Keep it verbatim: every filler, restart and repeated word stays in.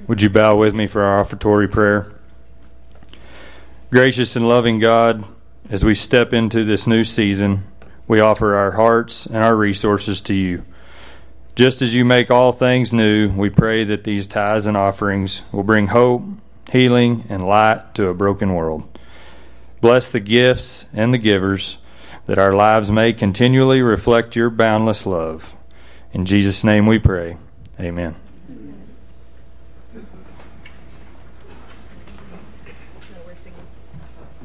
Would you bow with me for our offertory prayer? Gracious and loving God, as we step into this new season, we offer our hearts and our resources to you. Just as you make all things new, we pray that these tithes and offerings will bring hope, healing, and light to a broken world. Bless the gifts and the givers, that our lives may continually reflect your boundless love. In Jesus' name we pray. Amen.